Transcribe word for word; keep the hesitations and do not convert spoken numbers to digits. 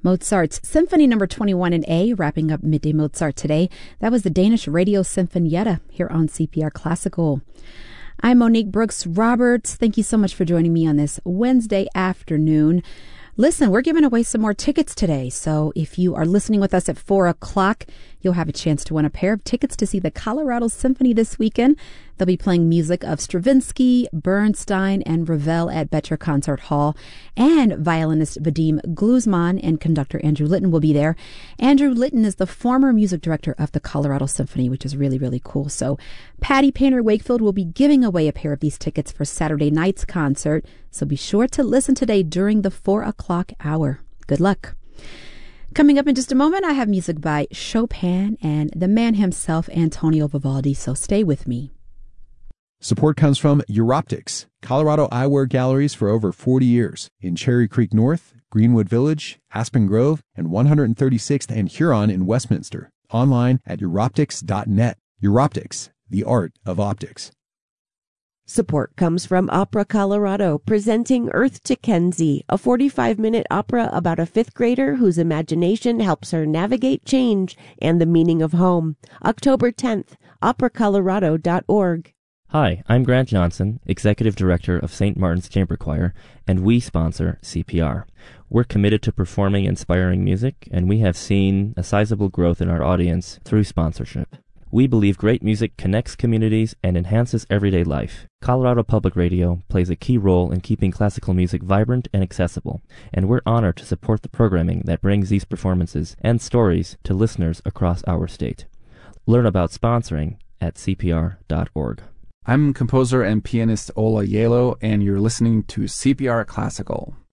Mozart's Symphony Number twenty-one in A, wrapping up Midday Mozart today. That was the Danish Radio Sinfonietta here on C P R Classical. I'm Monique Brooks Roberts. Thank you so much for joining me on this Wednesday afternoon. Listen, we're giving away some more tickets today. So if you are listening with us at four o'clock, you'll have a chance to win a pair of tickets to see the Colorado Symphony this weekend. They'll be playing music of Stravinsky, Bernstein, and Ravel at Becher Concert Hall. And violinist Vadim Gluzman and conductor Andrew Litton will be there. Andrew Litton is the former music director of the Colorado Symphony, which is really, really cool. So Patty Painter Wakefield will be giving away a pair of these tickets for Saturday night's concert. So be sure to listen today during the four o'clock hour. Good luck. Coming up in just a moment, I have music by Chopin and the man himself, Antonio Vivaldi. So stay with me. Support comes from Europtics, Colorado eyewear galleries for over forty years in Cherry Creek North, Greenwood Village, Aspen Grove, and one hundred thirty-sixth and Huron in Westminster. Online at europtics dot net. Europtics, the art of optics. Support comes from Opera Colorado, presenting Earth to Kenzie, a forty-five minute opera about a fifth grader whose imagination helps her navigate change and the meaning of home. October tenth, opera colorado dot org. Hi, I'm Grant Johnson, Executive Director of Saint Martin's Chamber Choir, and we sponsor C P R. We're committed to performing inspiring music, and we have seen a sizable growth in our audience through sponsorship. We believe great music connects communities and enhances everyday life. Colorado Public Radio plays a key role in keeping classical music vibrant and accessible, and we're honored to support the programming that brings these performances and stories to listeners across our state. Learn about sponsoring at c p r dot org. I'm composer and pianist Ola Yelo, and you're listening to C P R Classical.